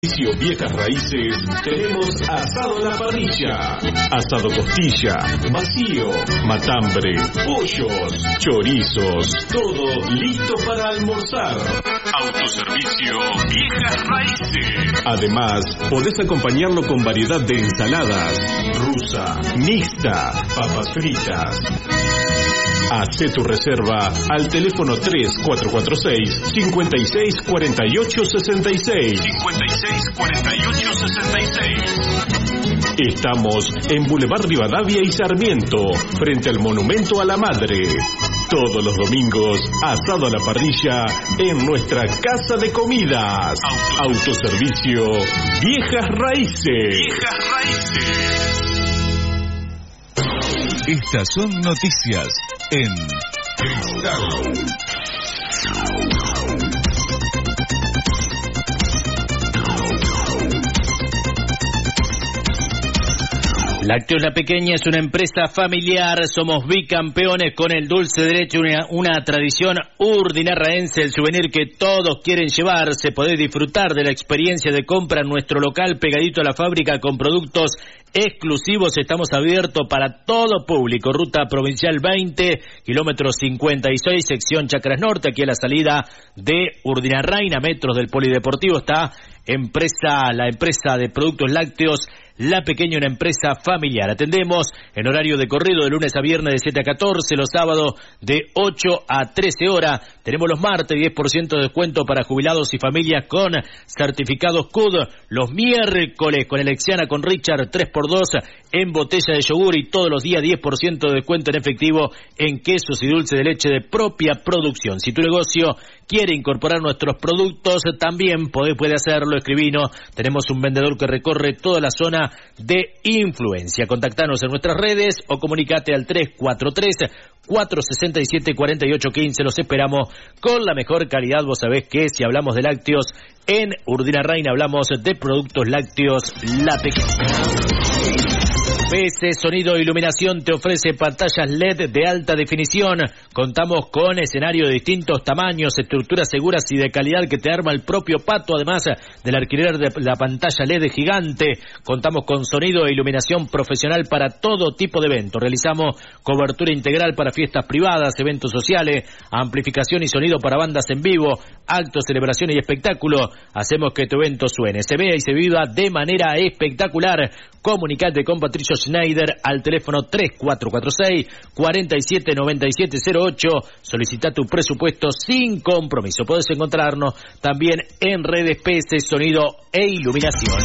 Viejas Raíces, tenemos asado a la parrilla, asado costilla, vacío, matambre, pollos, chorizos, todo listo para almorzar. Autoservicio Viejas Raíces. Además, podés acompañarlo con variedad de ensaladas, rusa, mixta, papas fritas. Hacé tu reserva al teléfono 3446-564866. 564866. Estamos en Boulevard Rivadavia y Sarmiento, frente al Monumento a la Madre. Todos los domingos, asado a la parrilla en nuestra casa de comidas. Autoservicio Viejas Raíces. Viejas Raíces. Estas son noticias en Cristal. Lácteos La Pequeña es una empresa familiar, somos bicampeones con el dulce de leche, una tradición urdinarraense, el souvenir que todos quieren llevarse. Podés disfrutar de la experiencia de compra en nuestro local pegadito a la fábrica con productos exclusivos. Estamos abiertos para todo público. Ruta Provincial 20, kilómetro 56, sección Chacras Norte, aquí a la salida de Urdinarrain, a metros del Polideportivo está la empresa de productos lácteos La Pequeña, una empresa familiar. Atendemos en horario de corrido de lunes a viernes de 7 a 14, los sábados de 8 a 13 horas. Tenemos los martes 10% de descuento para jubilados y familias con certificados CUD. Los miércoles con Alexiana con Richard 3x2 en botella de yogur, y todos los días 10% de descuento en efectivo en quesos y dulce de leche de propia producción. Si tu negocio quiere incorporar nuestros productos, también puede hacerlo. Escribinos, tenemos un vendedor que recorre toda la zona de influencia. Contactanos en nuestras redes o comunicate al 343-467-4815. Los esperamos con la mejor calidad. Vos sabés que si hablamos de lácteos en Urdinarrain, hablamos de productos lácteos La Pequeña. PS Sonido e Iluminación te ofrece pantallas LED de alta definición. Contamos con escenario de distintos tamaños, estructuras seguras y de calidad que te arma el propio Pato, además del alquiler de la pantalla LED gigante. Contamos con sonido e iluminación profesional para todo tipo de eventos. Realizamos cobertura integral para fiestas privadas, eventos sociales, amplificación y sonido para bandas en vivo, actos, celebraciones y espectáculos. Hacemos que tu evento suene, se vea y se viva de manera espectacular. Comunicate con Patricio Schneider al teléfono 3446-479708. Solicita tu presupuesto sin compromiso. Podés encontrarnos también en redes PS Sonido e Iluminación.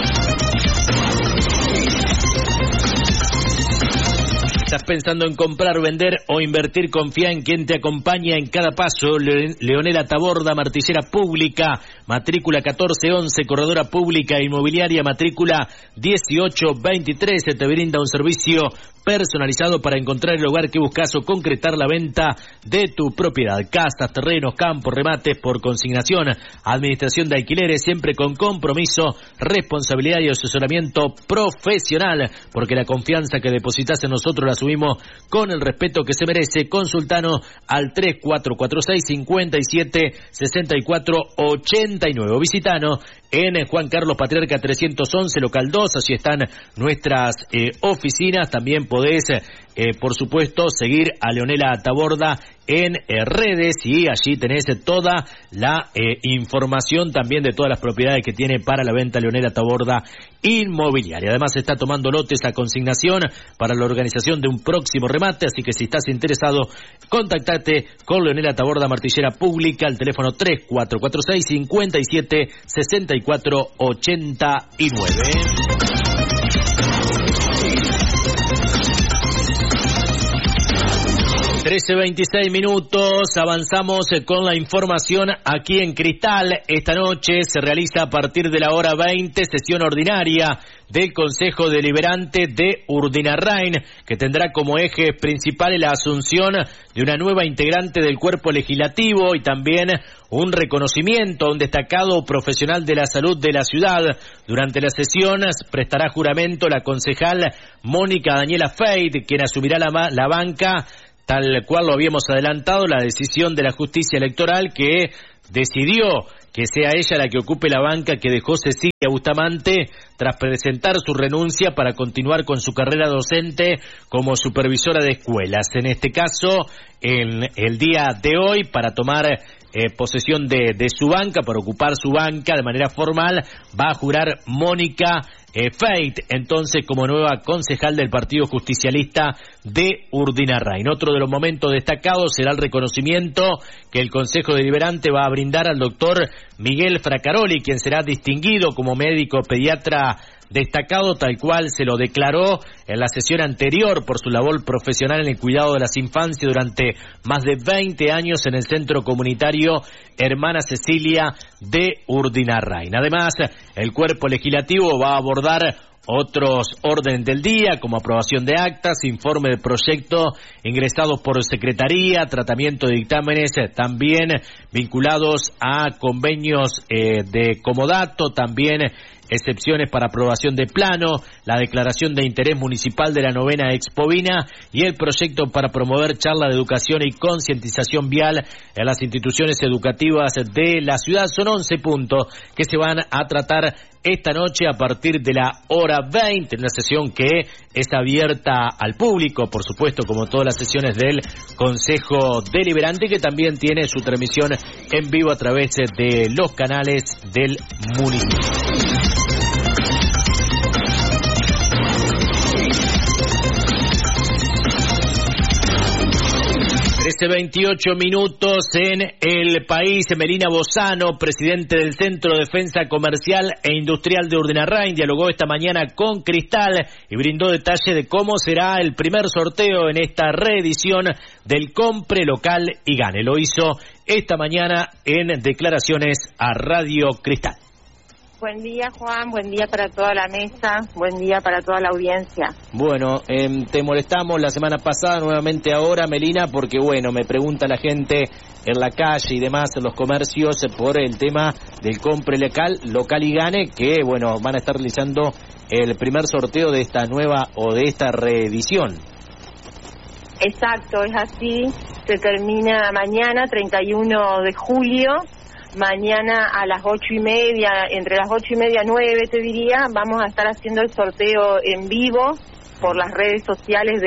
¿Estás pensando en comprar, vender o invertir? Confía en quien te acompaña en cada paso. Leonela Taborda, martillera pública, matrícula 1411, corredora pública inmobiliaria, matrícula 1823. Te brinda un servicio personalizado para encontrar el lugar que buscas o concretar la venta de tu propiedad. Casas, terrenos, campos, remates por consignación, administración de alquileres, siempre con compromiso, responsabilidad y asesoramiento profesional, porque la confianza que depositas en nosotros la subimos con el respeto que se merece. Consultanos al 3446-576489. Visitanos en Juan Carlos Patriarca 311, local 2, allí están nuestras oficinas. También podés, por supuesto, seguir a Leonela Taborda en redes, y allí tenés toda la información también de todas las propiedades que tiene para la venta Leonela Taborda Inmobiliaria. Además está tomando lotes a consignación para la organización de un próximo remate, así que si estás interesado, contactate con Leonela Taborda, martillera pública, al teléfono 3446-576489. 13:26 minutos, avanzamos con la información aquí en Cristal. Esta noche se realiza a partir de la hora 20 sesión ordinaria del Consejo Deliberante de Urdinarrain, que tendrá como eje principal la asunción de una nueva integrante del cuerpo legislativo y también un reconocimiento a un destacado profesional de la salud de la ciudad. Durante la sesión prestará juramento la concejal Mónica Daniela Feid, quien asumirá la banca, tal cual lo habíamos adelantado, la decisión de la justicia electoral que decidió que sea ella la que ocupe la banca que dejó Cecilia Bustamante tras presentar su renuncia para continuar con su carrera docente como supervisora de escuelas. En este caso, en el día de hoy, para tomar posesión de su banca, para ocupar su banca de manera formal, va a jurar Mónica Feit, entonces como nueva concejal del Partido Justicialista de Urdinarrain. Otro de los momentos destacados será el reconocimiento que el Consejo Deliberante va a brindar al doctor Miguel Fracaroli, quien será distinguido como médico pediatra destacado, tal cual se lo declaró en la sesión anterior por su labor profesional en el cuidado de las infancias durante más de 20 años en el Centro Comunitario Hermana Cecilia de Urdinarrain. Además, el cuerpo legislativo va a abordar otros órdenes del día, como aprobación de actas, informe de proyecto ingresados por secretaría, tratamiento de dictámenes también vinculados a convenios de comodato, también excepciones para aprobación de plano, la declaración de interés municipal de la 9ª Expovina y el proyecto para promover charla de educación y concientización vial en las instituciones educativas de la ciudad. Son 11 puntos que se van a tratar esta noche a partir de la hora 20, en una sesión que es abierta al público, por supuesto, como todas las sesiones del Consejo Deliberante, que también tiene su transmisión en vivo a través de los canales del municipio. 13:28 minutos en el país. Melina Bozano, presidente del Centro de Defensa Comercial e Industrial de Urdinarrain, dialogó esta mañana con Cristal y brindó detalles de cómo será el primer sorteo en esta reedición del Compre Local y Gane. Lo hizo esta mañana en declaraciones a Radio Cristal. Buen día, Juan, buen día para toda la mesa, buen día para toda la audiencia. Bueno, te molestamos la semana pasada, nuevamente ahora, Melina, porque bueno, me pregunta la gente en la calle y demás, en los comercios, por el tema del Compre Local y Gane, que bueno, van a estar realizando el primer sorteo de esta nueva o de esta reedición. Exacto, es así, se termina mañana, 31 de julio. Mañana a las 8:30, entre las 8:30 y 9 te diría, vamos a estar haciendo el sorteo en vivo por las redes sociales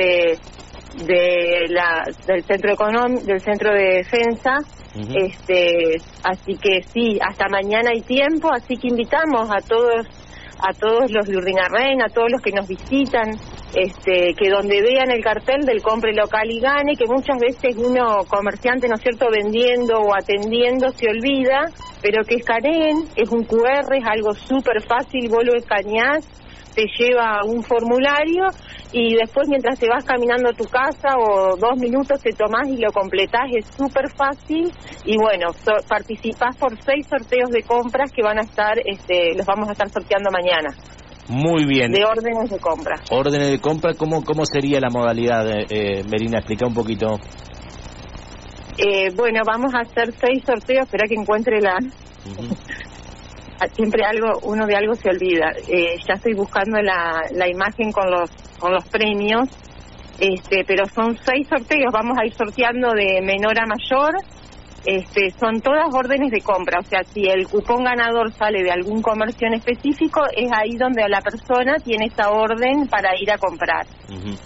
del Centro de Defensa. Uh-huh. Así que sí, hasta mañana hay tiempo, así que invitamos a todos los de Urdinarrain, a todos los que nos visitan, que donde vean el cartel del Compre Local y Gane, que muchas veces uno, comerciante, ¿no es cierto?, vendiendo o atendiendo, se olvida, pero que escaneen, es un QR, es algo súper fácil, vos lo escaneás, te lleva a un formulario y después mientras te vas caminando a tu casa o 2 minutos te tomás y lo completás, es súper fácil y bueno, participás por 6 sorteos de compras que van a estar, los vamos a estar sorteando mañana. Muy bien. De órdenes de compra. Órdenes de compra, ¿cómo sería la modalidad, Melina? Explica un poquito. Bueno, vamos a hacer 6 sorteos, espera que encuentre la... Uh-huh. Siempre uno de algo se olvida. Ya estoy buscando la imagen con los premios, pero son 6 sorteos, vamos a ir sorteando de menor a mayor. Son todas órdenes de compra, o sea, si el cupón ganador sale de algún comercio en específico, es ahí donde la persona tiene esa orden para ir a comprar. Uh-huh.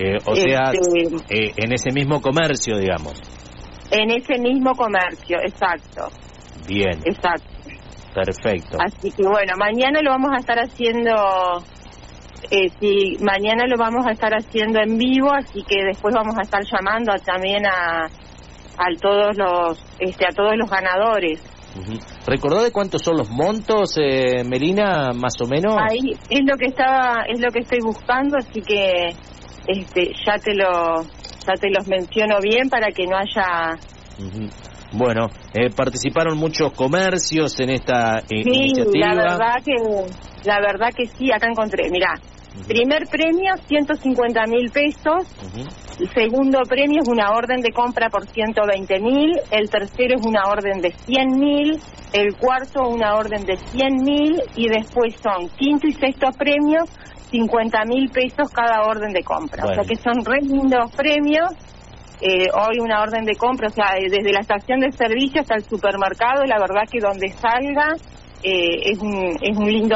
En ese mismo comercio, digamos. En ese mismo comercio, exacto. Bien. Exacto. Perfecto. Así que bueno, mañana lo vamos a estar haciendo, mañana lo vamos a estar haciendo en vivo, así que después vamos a estar llamando también a todos los ganadores. Uh-huh. ¿Recordó de cuántos son los montos, Melina, más o menos? Ahí es lo que estoy buscando, así que ya te los menciono bien para que no haya. Uh-huh. Bueno, participaron muchos comercios en esta iniciativa. La verdad que sí, acá encontré, mirá. Uh-huh. Primer premio, 150.000 pesos. Uh-huh. El segundo premio es una orden de compra por 120.000. El tercero es una orden de 100.000. El cuarto, una orden de 100.000. Y después son quinto y sexto premios, 50.000 pesos cada orden de compra. Bueno. O sea que son re lindos premios. hoy una orden de compra, o sea, desde la estación de servicio hasta el supermercado, la verdad que donde salga es un lindo